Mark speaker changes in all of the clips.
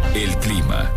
Speaker 1: El clima.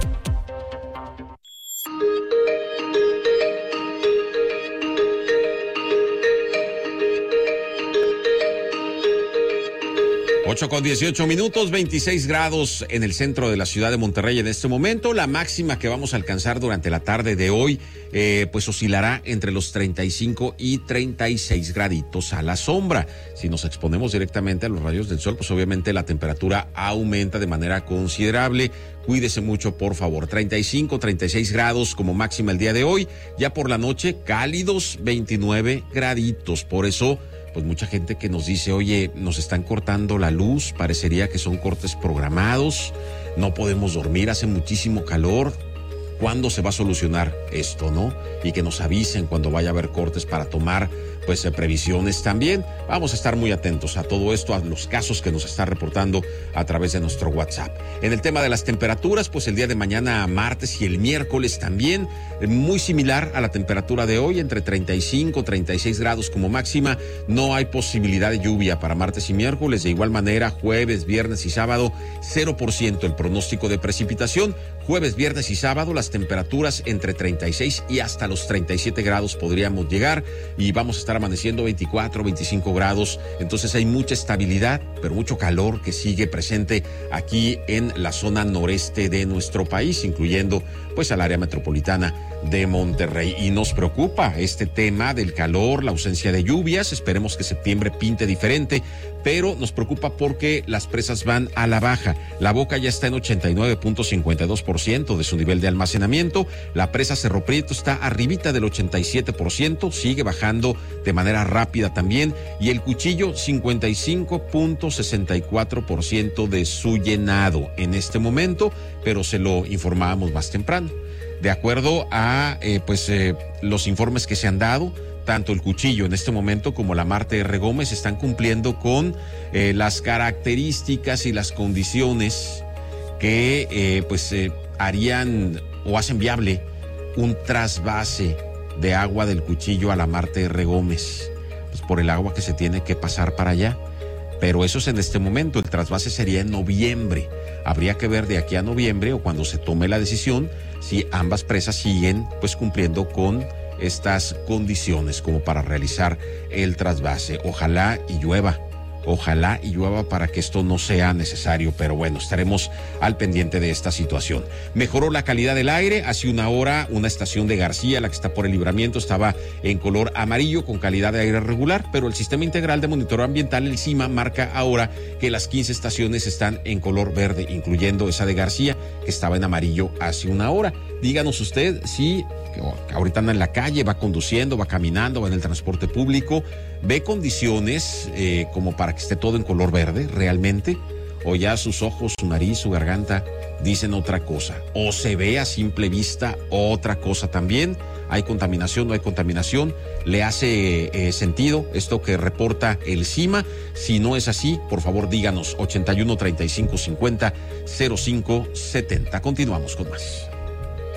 Speaker 2: Con 18 minutos, 26 grados en el centro de la ciudad de Monterrey en este momento. La máxima que vamos a alcanzar durante la tarde de hoy, pues oscilará entre los 35 y 36 graditos a la sombra. Si nos exponemos directamente a los rayos del sol, pues obviamente la temperatura aumenta de manera considerable. Cuídese mucho, por favor. 35, 36 grados como máxima el día de hoy. Ya por la noche, cálidos 29 graditos. Por eso, pues mucha gente que nos dice, oye, nos están cortando la luz, parecería que son cortes programados, no podemos dormir, hace muchísimo calor. ¿Cuándo se va a solucionar esto, no? Y que nos avisen cuando vaya a haber cortes para tomar, pues, previsiones también. Vamos a estar muy atentos a todo esto, a los casos que nos está reportando a través de nuestro WhatsApp. En el tema de las temperaturas, pues el día de mañana, martes y el miércoles también, muy similar a la temperatura de hoy, entre 35, 36 grados como máxima. No hay posibilidad de lluvia para martes y miércoles. De igual manera, jueves, viernes y sábado, 0% el pronóstico de precipitación. Jueves, viernes y sábado, las temperaturas entre 36 y hasta los 37 grados podríamos llegar, y vamos a estar amaneciendo 24, 25 grados. Entonces hay mucha estabilidad, pero mucho calor que sigue presente aquí en la zona noreste de nuestro país, incluyendo pues al área metropolitana de Monterrey. Y nos preocupa este tema del calor, la ausencia de lluvias. Esperemos que septiembre pinte diferente, pero nos preocupa porque las presas van a la baja. La Boca ya está en 89.52% de su nivel de almacenamiento. La presa Cerro Prieto está arribita del 87%, sigue bajando de manera rápida también. Y el Cuchillo, 55.64% de su llenado en este momento, pero se lo informábamos más temprano. De acuerdo a los informes que se han dado, tanto el Cuchillo en este momento como la Marte R. Gómez están cumpliendo con las características y las condiciones que harían o hacen viable un trasvase de agua del Cuchillo a la Marte R. Gómez, pues por el agua que se tiene que pasar para allá. Pero eso es en este momento, el trasvase sería en noviembre. Habría que ver de aquí a noviembre, o cuando se tome la decisión, si ambas presas siguen pues cumpliendo con estas condiciones como para realizar el trasvase. Ojalá y llueva para que esto no sea necesario, pero bueno, estaremos al pendiente de esta situación. Mejoró la calidad del aire. Hace una hora, una estación de García, la que está por el Libramiento, estaba en color amarillo con calidad de aire regular, pero el Sistema Integral de Monitoreo Ambiental, el CIMA, marca ahora que las 15 estaciones están en color verde, incluyendo esa de García, que estaba en amarillo hace una hora. Díganos usted si ahorita anda en la calle, va conduciendo, va caminando, va en el transporte público, ve condiciones como para que esté todo en color verde realmente, o ya sus ojos, su nariz, su garganta dicen otra cosa, o se ve a simple vista otra cosa también. ¿Hay contaminación? ¿No hay contaminación? ¿Le hace sentido esto que reporta el CIMA? Si no es así, por favor díganos. 81 35 50 05 70. Continuamos con más.